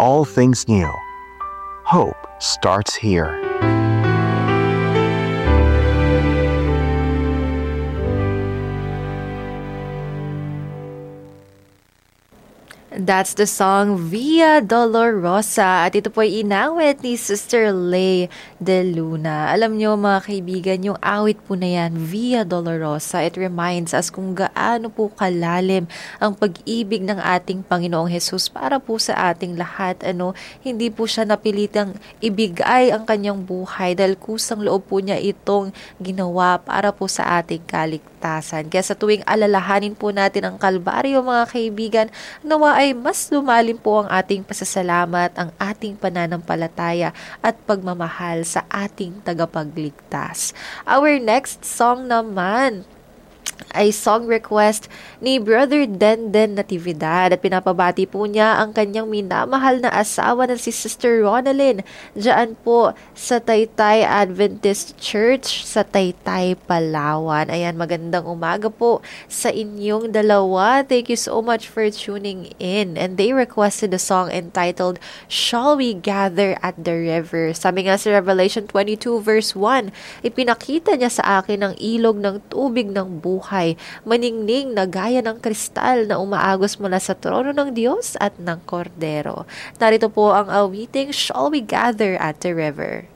all things new. Hope starts here. That's the song Via Dolorosa at ito po ay inawit ni Sister Lay de Luna. Alam nyo mga kaibigan, yung awit po na yan, Via Dolorosa, it reminds us kung gaano po kalalim ang pag-ibig ng ating Panginoong Jesus para po sa ating lahat. Hindi po siya napilitang ibigay ang kanyang buhay dahil kusang loob po niya itong ginawa para po sa ating kaligtasan. Kaya sa tuwing alalahanin po natin ang Kalbaryo mga kaibigan, nawa ay mas lumalim po ang ating pasasalamat, ang ating pananampalataya at pagmamahal sa ating tagapagligtas. Our next song naman ay song request ni Brother Denden Natividad at pinapabati po niya ang kanyang minamahal na asawa na si Sister Ronalyn diyan po sa Taytay Adventist Church sa Taytay, Palawan. Ayan, magandang umaga po sa inyong dalawa. Thank you so much for tuning in. And they requested a song entitled Shall We Gather at the River? Sabi nga sa Revelation 22 verse 1, ipinakita niya sa akin ang ilog ng tubig ng buhay, maningning na gaya ng kristal na umaagos mula sa trono ng Diyos at ng Kordero. Narito po ang awiting Shall We Gather at the River.